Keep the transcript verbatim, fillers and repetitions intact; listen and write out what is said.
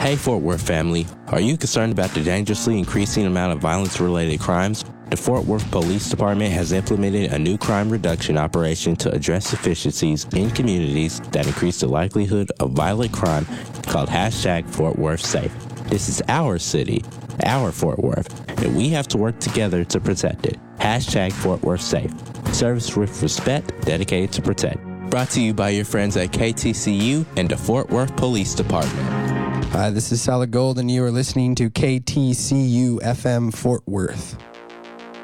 Hey Fort Worth family, are you concerned about the dangerously increasing amount of violence-related crimes? The Fort Worth Police Department has implemented a new crime reduction operation to address deficiencies in communities that increase the likelihood of violent crime called hashtag Fort Worth Safe. This is our city, our Fort Worth, and we have to work together to protect it. Hashtag Fort Worth Safe. Service with respect, dedicated to protect. Brought to you by your friends at K T C U and the Fort Worth Police Department. Hi, this is Solid Gold, and you are listening to K T C U F M Fort Worth.